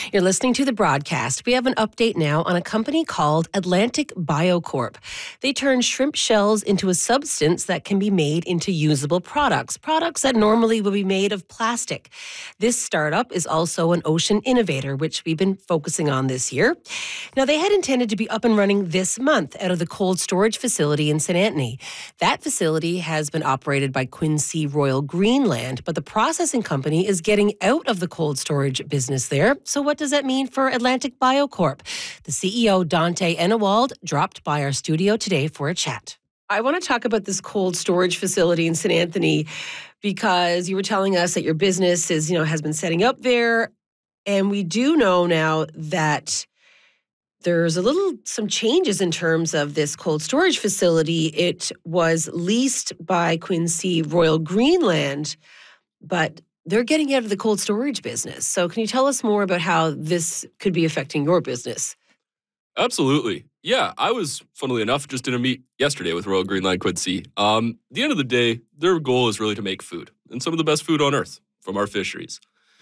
You're listening to the broadcast. We have an update now on a company called Atlantic BioCorp. They turn shrimp shells into a substance that can be made into usable products that normally would be made of plastic. This startup is also an ocean innovator, which we've been focusing on this year. Now, they had intended to be up and running this month out of the cold storage facility in St. Anthony. That facility has been operated by Quincy Royal Greenland, but the processing company is getting out of the cold storage business there. So what does that mean for Atlantic BioCorp? The CEO, Dante Enewald, dropped by our studio today for a chat. I want to talk about this cold storage facility in St. Anthony because you were telling us that your business has been setting up there. And we do know now that there's some changes in terms of this cold storage facility. It was leased by Quincy Royal Greenland, but they're getting out of the cold storage business. So can you tell us more about how this could be affecting your business? Absolutely. Yeah, I was, funnily enough, just in a meet yesterday with Royal Greenland Quincy. At the end of the day, their goal is really to make food, and some of the best food on earth from our fisheries.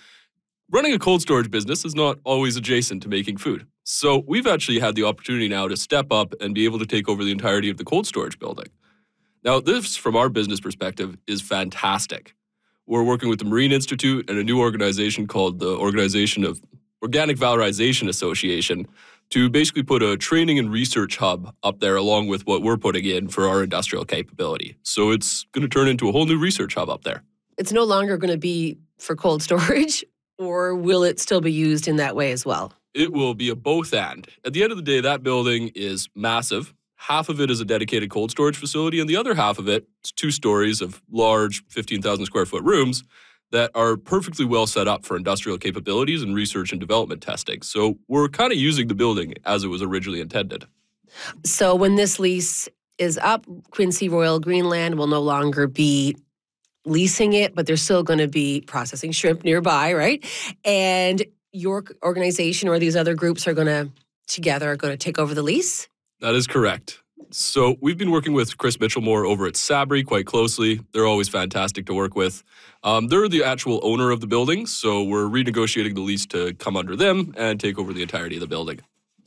Running a cold storage business is not always adjacent to making food. So we've actually had the opportunity now to step up and be able to take over the entirety of the cold storage building. Now, this, from our business perspective, is fantastic. We're working with the Marine Institute and a new organization called the Organization of Organic Valorization Association to basically put a training and research hub up there along with what we're putting in for our industrial capability. So it's going to turn into a whole new research hub up there. It's no longer going to be for cold storage, or will it still be used in that way as well? It will be a both and. At the end of the day, that building is massive. Half of it is a dedicated cold storage facility, and the other half of it is 2 stories of large 15,000 square foot rooms that are perfectly well set up for industrial capabilities and research and development testing. So we're kind of using the building as it was originally intended. So when this lease is up, Quincy Royal Greenland will no longer be leasing it, but they're still going to be processing shrimp nearby, right? And your organization or these other groups are going to take over the lease? That is correct. So we've been working with Chris Mitchellmore over at Sabri quite closely. They're always fantastic to work with. They're the actual owner of the building, so we're renegotiating the lease to come under them and take over the entirety of the building.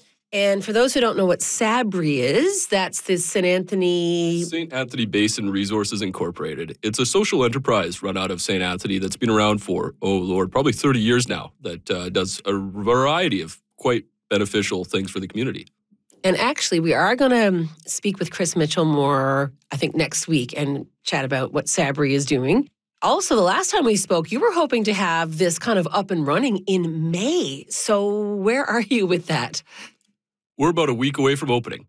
And for those who don't know what Sabri is, that's the St. Anthony Basin Resources Incorporated. It's a social enterprise run out of St. Anthony that's been around for, probably 30 years now, that does a variety of quite beneficial things for the community. And actually, we are going to speak with Chris Mitchellmore, I think, next week and chat about what Sabri is doing. Also, the last time we spoke, you were hoping to have this kind of up and running in May. So where are you with that? We're about a week away from opening.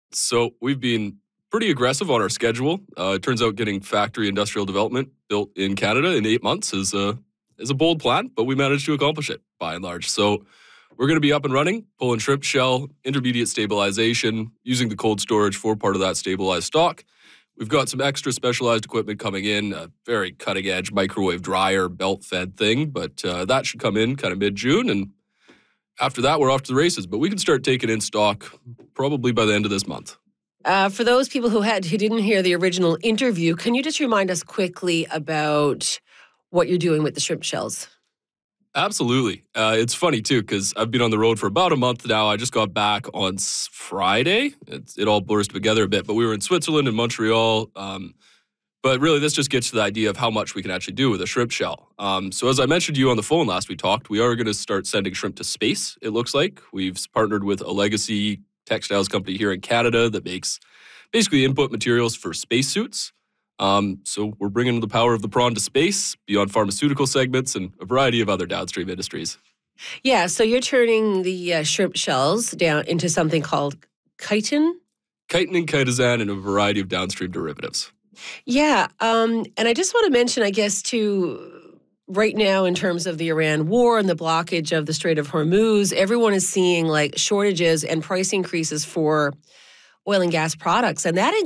So we've been pretty aggressive on our schedule. It turns out getting factory industrial development built in Canada in 8 months is a bold plan, but we managed to accomplish it by and large. So we're going to be up and running, pulling shrimp shell, intermediate stabilization, using the cold storage for part of that stabilized stock. We've got some extra specialized equipment coming in, a very cutting-edge microwave dryer, belt-fed thing, but that should come in kind of mid-June, and after that, we're off to the races. But we can start taking in stock probably by the end of this month. For those people who didn't hear the original interview, can you just remind us quickly about what you're doing with the shrimp shells? Absolutely. It's funny, too, because I've been on the road for about a month now. I just got back on Friday. It all blurs together a bit, but we were in Switzerland and Montreal. But really, this just gets to the idea of how much we can actually do with a shrimp shell. So as I mentioned to you on the phone last we talked, we are going to start sending shrimp to space, it looks like. We've partnered with a legacy textiles company here in Canada that makes basically input materials for spacesuits. So we're bringing the power of the prawn to space, beyond pharmaceutical segments, and a variety of other downstream industries. Yeah, so you're turning the shrimp shells down into something called chitin? Chitin and chitosan and a variety of downstream derivatives. Yeah, and I just want to mention, I guess, too, right now in terms of the Iran war and the blockage of the Strait of Hormuz, everyone is seeing like shortages and price increases for oil and gas products, and that